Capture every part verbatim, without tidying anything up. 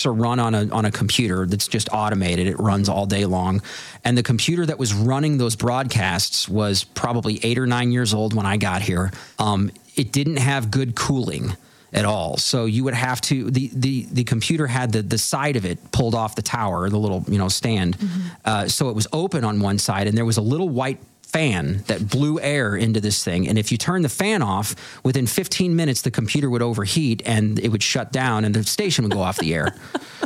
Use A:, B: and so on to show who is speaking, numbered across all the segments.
A: are run on a on a computer that's just automated. It runs all day long. And the computer that was running those broadcasts was probably eight or nine years old when I got here. Um, it didn't have good cooling at all. So you would have to, the, the, the computer had the, the side of it pulled off the tower, the little, you know, stand. Mm-hmm. Uh, so it was open on one side and there was a little white fan that blew air into this thing. And if you turn the fan off, within fifteen minutes, the computer would overheat and it would shut down and the station would go off the air.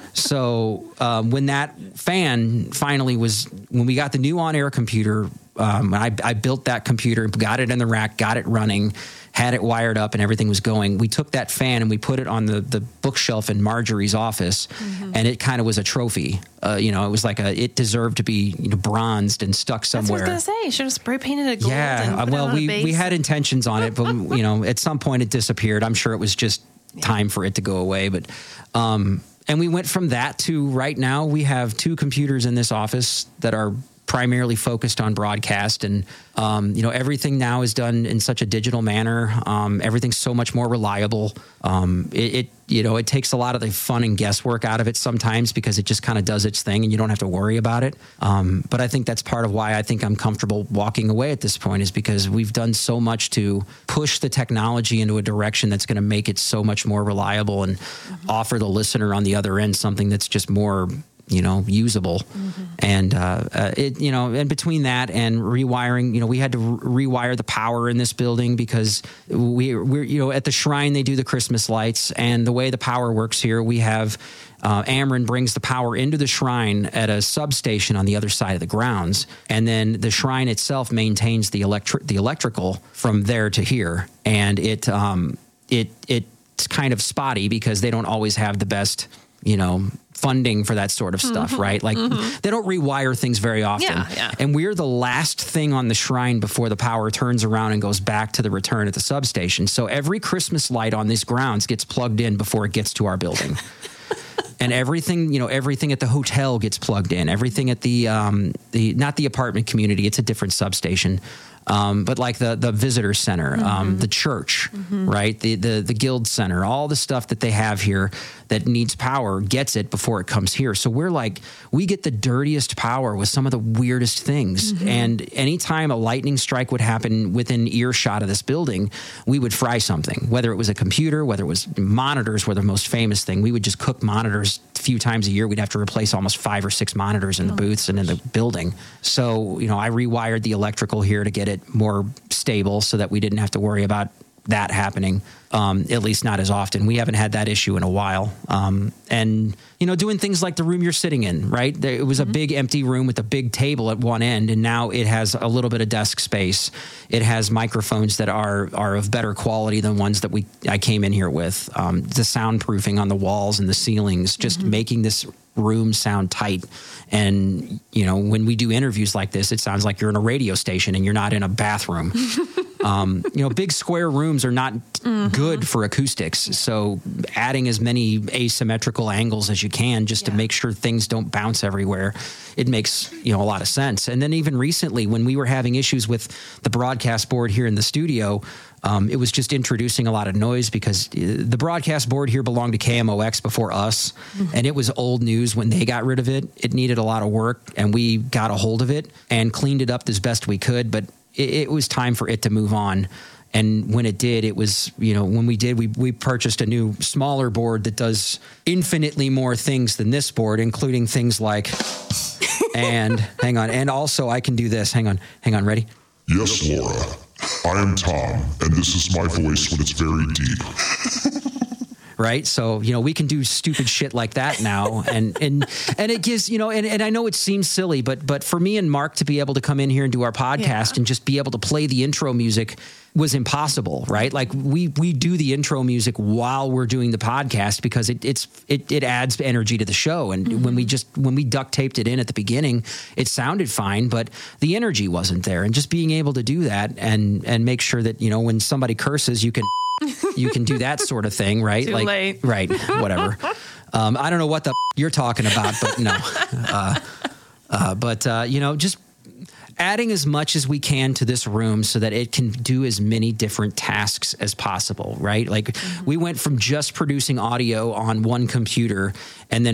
A: So um, when that fan finally was, when we got the new on-air computer, um, I, I built that computer, got it in the rack, got it running, had it wired up and everything was going. We took that fan and we put it on the, the bookshelf in Marjorie's office, mm-hmm. and it kind of was a trophy. Uh, you know, it was like a, it deserved to be, you know, bronzed and stuck somewhere.
B: That's what I was going to say. You should have spray painted it gold.
A: Yeah,
B: and put
A: well,
B: it on
A: we,
B: a base.
A: we had intentions on it, but, you know, at some point it disappeared. I'm sure it was just yeah. time for it to go away. But, um, and we went from that to right now we have two computers in this office that are primarily focused on broadcast, and um, you know, everything now is done in such a digital manner. Um, everything's so much more reliable. Um, it, it, you know, it takes a lot of the fun and guesswork out of it sometimes because it just kind of does its thing and you don't have to worry about it. Um, but I think that's part of why I think I'm comfortable walking away at this point, is because we've done so much to push the technology into a direction that's going to make it so much more reliable and mm-hmm. offer the listener on the other end something that's just more, you know, usable. Mm-hmm. And, uh, uh, it, you know, and between that and rewiring, you know, we had to re- rewire the power in this building because we, we're, you know, at the shrine, they do the Christmas lights, and the way the power works here, we have, uh, Ameren brings the power into the shrine at a substation on the other side of the grounds. And then the shrine itself maintains the electric, the electrical from there to here. And it, um, it, it's kind of spotty because they don't always have the best, you know, funding for that sort of stuff, mm-hmm, right? Like mm-hmm. they don't rewire things very often.
B: Yeah, yeah.
A: And we're the last thing on the shrine before the power turns around and goes back to the return at the substation. So every Christmas light on these grounds gets plugged in before it gets to our building. And everything, you know, everything at the hotel gets plugged in. Everything at the, um, the not the apartment community, it's a different substation. Um, but like the the visitor center, mm-hmm. um, the church, mm-hmm. right? The, the the guild center, all the stuff that they have here that needs power gets it before it comes here. So we're like, we get the dirtiest power with some of the weirdest things. Mm-hmm. And anytime a lightning strike would happen within earshot of this building, we would fry something, whether it was a computer, whether it was monitors were the most famous thing. We would just cook monitors a few times a year. We'd have to replace almost five or six monitors in the oh, booths and in the building. So, you know, I rewired the electrical here to get it more stable so that we didn't have to worry about that happening, um, at least not as often. We haven't had that issue in a while. Um, and, you know, doing things like the room you're sitting in, right? There, it was mm-hmm. a big empty room with a big table at one end, and now it has a little bit of desk space. It has microphones that are are of better quality than ones that we I came in here with. Um, the soundproofing on the walls and the ceilings, just mm-hmm. making this room sound tight. And, you know, when we do interviews like this, it sounds like you're in a radio station and you're not in a bathroom. um, you know, big square rooms are not mm-hmm. good for acoustics. So adding as many asymmetrical angles as you can just yeah. to make sure things don't bounce everywhere, it makes, you know, a lot of sense. And then even recently when we were having issues with the broadcast board here in the studio, Um, it was just introducing a lot of noise because the broadcast board here belonged to K M O X before us, mm-hmm. and it was old news when they got rid of it. It needed a lot of work, and we got a hold of it and cleaned it up as best we could, but it, it was time for it to move on. And when it did, it was, you know, when we did, we, we purchased a new, smaller board that does infinitely more things than this board, including things like, and hang on, and also I can do this. Hang on, hang on, ready?
C: Yes, Laura. I am Tom, and this is my voice when it's very deep.
A: Right? So, you know, we can do stupid shit like that now. And and and it gives, you know, and, and I know it seems silly, but but for me and Mark to be able to come in here and do our podcast yeah. and just be able to play the intro music was impossible, right? Like we we do the intro music while we're doing the podcast because it it's it, it adds energy to the show. And mm-hmm. when we just when we duct taped it in at the beginning, it sounded fine, but the energy wasn't there. And just being able to do that and and make sure that, you know, when somebody curses, you can you can do that sort of thing, right?
B: Too
A: like
B: late.
A: Right, whatever. um, I don't know what the you're talking about, but no. Uh, uh, but uh, you know, just adding as much as we can to this room so that it can do as many different tasks as possible, right? Like mm-hmm. we went from just producing audio on one computer and then